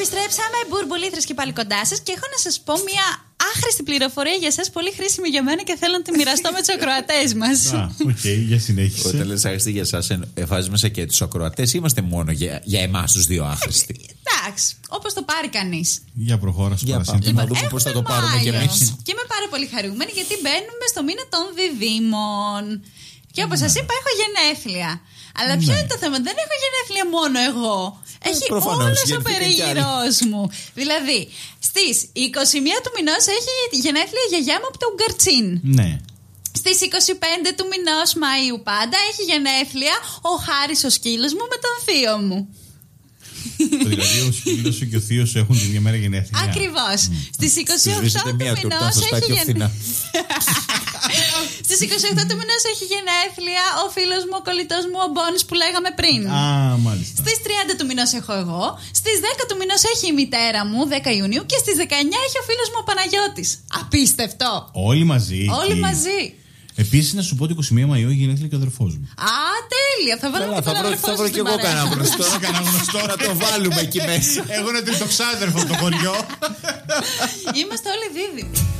Επιστρέψαμε, Μπουρμπουλήθρες και πάλι κοντά σας. Και έχω να σας πω μια άχρηστη πληροφορία για σας, πολύ χρήσιμη για μένα και θέλω να τη μοιραστώ με τους ακροατές μας. Οκ, για συνέχισε. Όταν λες άχρηστη για εσάς, βάζεις μέσα και τους ακροατές, είμαστε μόνο για εμάς τους δύο άχρηστοι. Εντάξει, όπως το πάρει κανείς. Για προχώρα σου παρασύνθημα. Λοιπόν, να δούμε πώς θα το πάρουμε κι εμείς. Και είμαι πάρα πολύ χαρούμενη γιατί μπαίνουμε στο μήνα των διδήμων. Και όπως σας είπα, έχω γενέθλια. Αλλά ποιο είναι το θέμα? Δεν έχω γενέθλια μόνο εγώ. Έχει όλος ο περίγυρός μου. Δηλαδή, στις 21 του μηνός έχει γενέθλια η γιαγιά μου από το Ουγγαρτσίν. Ναι. Στις 25 του μηνός Μαΐου πάντα έχει γενέθλια ο Χάρης ο σκύλος μου με τον θείο μου. Δηλαδή ο σκύλος σου και ο θείος σου έχουν την ίδια μέρα γενέθλια. Ακριβώς. Στις 28 του μηνός έχει γενέθλια. Στις 28 του μηνός έχει γενέθλια ο φίλος μου, ο κολλητός μου, ο Μπόνης που λέγαμε πριν. Μάλιστα. Στις 30 του μηνός έχω εγώ. Στις 10 του μηνός έχει η μητέρα μου, 10 Ιουνίου. Και στις 19 έχει ο φίλος μου ο Παναγιώτης. Απίστευτο. Όλοι μαζί. Όλοι μαζί. Επίσης να σου πω ότι 21 Μαΐου έχει γενέθλια και ο αδερφός μου. Τέλεια. Θα βάλω και τον αδερφό Θα βρω κι εγώ κανένα γνωστό. Να το βάλουμε εκεί μέσα. Εγώ ένα τριτοξάδερφο από το χωριό. Είμαστε όλοι δίδυμοι.